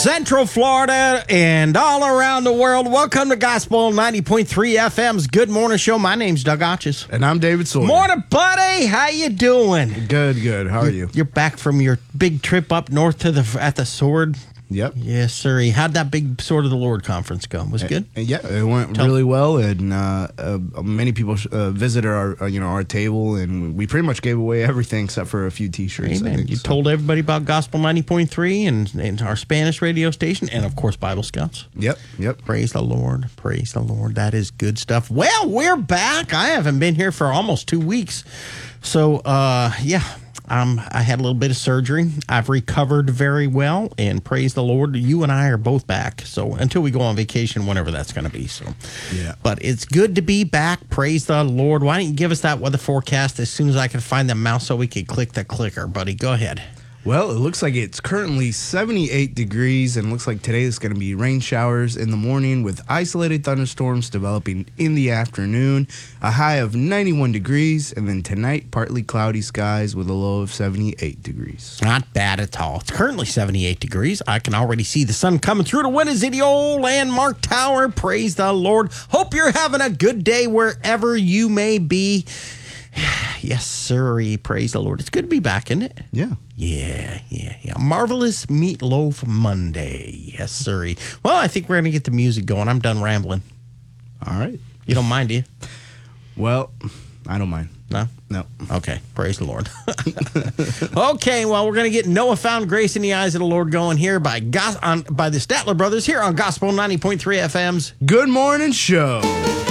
Central Florida and all around the world. Welcome to Gospel 90.3 FM's Good Morning Show. My name's Doug Otches. And I'm David Sawyer. Morning, buddy. How you doing? Good. How are you? You're back from your big trip up north to at the Sword. Yep. Yes, sir. How'd that big Sword of the Lord conference go? Was it good? Yeah, it went really well, and many people visited our table, and we pretty much gave away everything except for a few T-shirts. Amen. You told everybody about Gospel 90.3 and our Spanish radio station, and of course Bible Scouts. Yep. Praise the Lord. Praise the Lord. That is good stuff. Well, we're back. I haven't been here for almost 2 weeks, so I had a little bit of surgery. I've recovered very well, and praise the Lord, you and I are both back. So until we go on vacation, whenever that's going to be. So, yeah. But it's good to be back. Praise the Lord. Why don't you give us that weather forecast as soon as I can find the mouse so we can click the clicker, buddy? Go ahead. Well, it looks like it's currently 78 degrees, and looks like today is going to be rain showers in the morning with isolated thunderstorms developing in the afternoon. A high of 91 degrees, and then tonight, partly cloudy skies with a low of 78 degrees. Not bad at all. It's currently 78 degrees. I can already see the sun coming through the windows of the old Landmark Tower. Praise the Lord. Hope you're having a good day wherever you may be. Yes, sirree. Praise the Lord. It's good to be back, isn't it? Yeah. Yeah. Marvelous Meatloaf Monday. Yes, sirree. Well, I think we're going to get the music going. I'm done rambling. All right. You don't mind, do you? Well, I don't mind. No? No. Okay. Praise the Lord. Okay, well, we're going to get Noah Found Grace in the Eyes of the Lord going here by the Statler Brothers here on Gospel 90.3 FM's Good Morning Show.